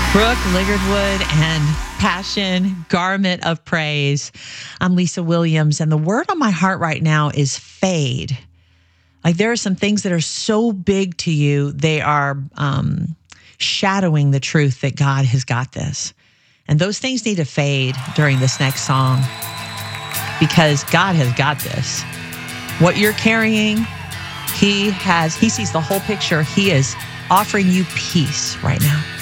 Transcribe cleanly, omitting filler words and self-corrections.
Brooke Liggardwood and Passion, Garment of Praise. I'm Lisa Williams, and the word on my heart right now is fade. Like there are some things that are so big to you, they are shadowing the truth that God has got this. And those things need to fade during this next song because God has got this. What you're carrying, He sees the whole picture. He is offering you peace right now.